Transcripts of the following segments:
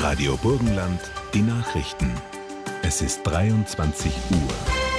Radio Burgenland, die Nachrichten. Es ist 23 Uhr.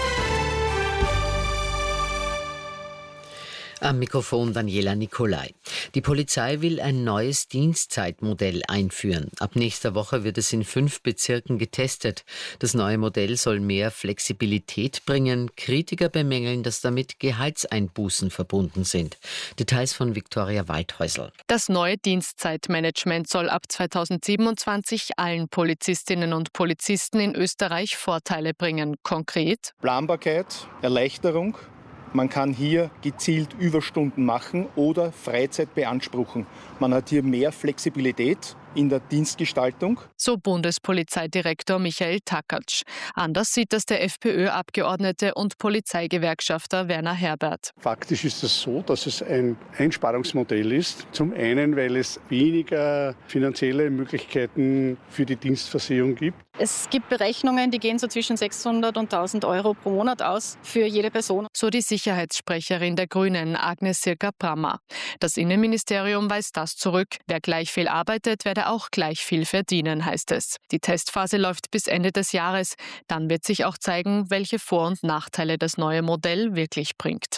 Am Mikrofon Daniela Nicolai. Die Polizei will ein neues Dienstzeitmodell einführen. Ab nächster Woche wird es in 5 Bezirken getestet. Das neue Modell soll mehr Flexibilität bringen. Kritiker bemängeln, dass damit Gehaltseinbußen verbunden sind. Details von Viktoria Waldhäusl. Das neue Dienstzeitmanagement soll ab 2027 allen Polizistinnen und Polizisten in Österreich Vorteile bringen. Konkret: Planbarkeit, Erleichterung. Man kann hier gezielt Überstunden machen oder Freizeit beanspruchen. Man hat hier mehr Flexibilität in der Dienstgestaltung. So Bundespolizeidirektor Michael Takatsch. Anders sieht das der FPÖ-Abgeordnete und Polizeigewerkschafter Werner Herbert. Faktisch ist es so, dass es ein Einsparungsmodell ist. Zum einen, weil es weniger finanzielle Möglichkeiten für die Dienstversehung gibt. Es gibt Berechnungen, die gehen so zwischen 600 und 1000 Euro pro Monat aus für jede Person. So die Sicherheitssprecherin der Grünen, Agnes Sirka-Brammer. Das Innenministerium weist das zurück. Wer gleich viel arbeitet, werde auch gleich viel verdienen, heißt es. Die Testphase läuft bis Ende des Jahres. Dann wird sich auch zeigen, welche Vor- und Nachteile das neue Modell wirklich bringt.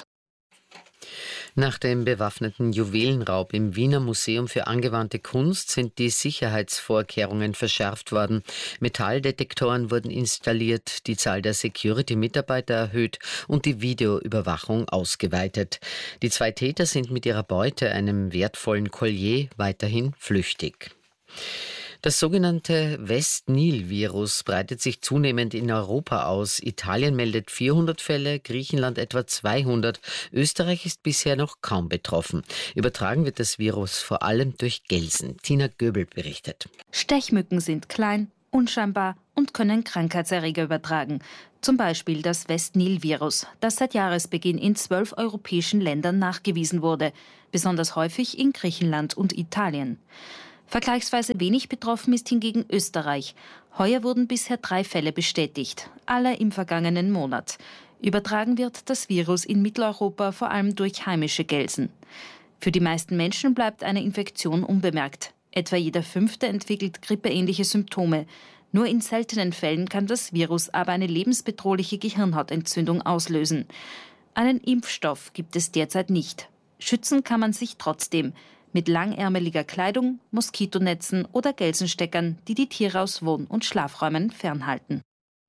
Nach dem bewaffneten Juwelenraub im Wiener Museum für angewandte Kunst sind die Sicherheitsvorkehrungen verschärft worden. Metalldetektoren wurden installiert, die Zahl der Security-Mitarbeiter erhöht und die Videoüberwachung ausgeweitet. Die 2 Täter sind mit ihrer Beute, einem wertvollen Collier, weiterhin flüchtig. Das sogenannte West-Nil-Virus breitet sich zunehmend in Europa aus. Italien meldet 400 Fälle, Griechenland etwa 200. Österreich ist bisher noch kaum betroffen. Übertragen wird das Virus vor allem durch Gelsen. Tina Göbel berichtet. Stechmücken sind klein, unscheinbar und können Krankheitserreger übertragen. Zum Beispiel das West-Nil-Virus, das seit Jahresbeginn in 12 europäischen Ländern nachgewiesen wurde. Besonders häufig in Griechenland und Italien. Vergleichsweise wenig betroffen ist hingegen Österreich. Heuer wurden bisher 3 Fälle bestätigt, alle im vergangenen Monat. Übertragen wird das Virus in Mitteleuropa vor allem durch heimische Gelsen. Für die meisten Menschen bleibt eine Infektion unbemerkt. Etwa jeder 5. entwickelt grippeähnliche Symptome. Nur in seltenen Fällen kann das Virus aber eine lebensbedrohliche Gehirnhautentzündung auslösen. Einen Impfstoff gibt es derzeit nicht. Schützen kann man sich trotzdem. Mit langärmeliger Kleidung, Moskitonetzen oder Gelsensteckern, die die Tiere aus Wohn- und Schlafräumen fernhalten.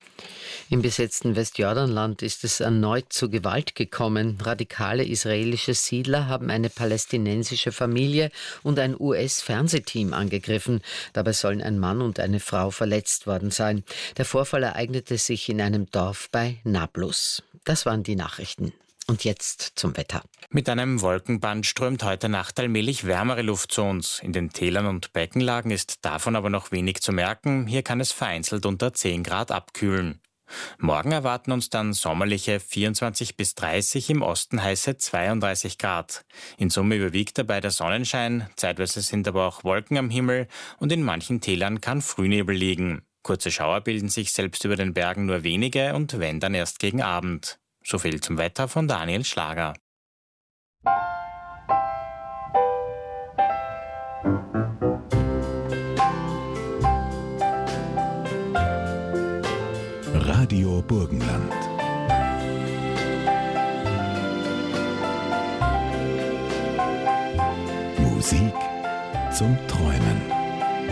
Im besetzten Westjordanland ist es erneut zu Gewalt gekommen. Radikale israelische Siedler haben eine palästinensische Familie und ein US-Fernsehteam angegriffen. Dabei sollen ein Mann und eine Frau verletzt worden sein. Der Vorfall ereignete sich in einem Dorf bei Nablus. Das waren die Nachrichten. Und jetzt zum Wetter. Mit einem Wolkenband strömt heute Nacht allmählich wärmere Luft zu uns. In den Tälern und Beckenlagen ist davon aber noch wenig zu merken. Hier kann es vereinzelt unter 10 Grad abkühlen. Morgen erwarten uns dann sommerliche 24 bis 30, im Osten heiße 32 Grad. In Summe überwiegt dabei der Sonnenschein, zeitweise sind aber auch Wolken am Himmel und in manchen Tälern kann Frühnebel liegen. Kurze Schauer bilden sich selbst über den Bergen nur wenige und wenn dann erst gegen Abend. So viel zum Wetter von Daniel Schlager. Radio Burgenland.